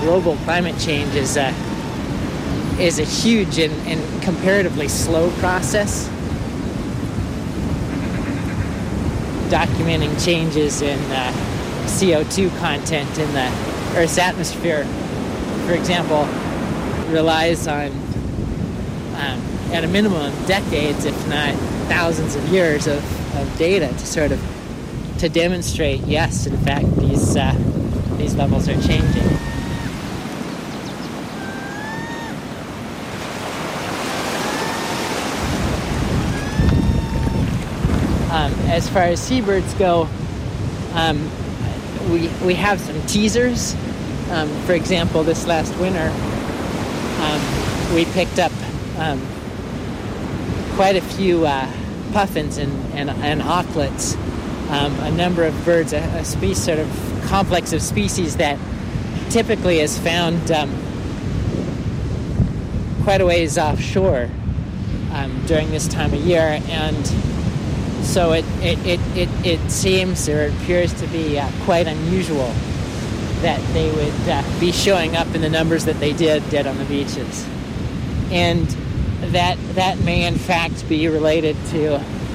global climate change is a huge and comparatively slow process. Documenting changes in CO2 content in the Earth's atmosphere, for example, relies on, at a minimum, decades, if not thousands of years of data to demonstrate, yes, in fact, these levels are changing. As far as seabirds go, we have some teasers. For example, this last winter, we picked up quite a few puffins and auklets, a number of birds, a species, sort of complex of species that typically is found quite a ways offshore during this time of year, and so it seems, or it appears to be quite unusual that they would be showing up in the numbers that they did on the beaches. And that may in fact be related to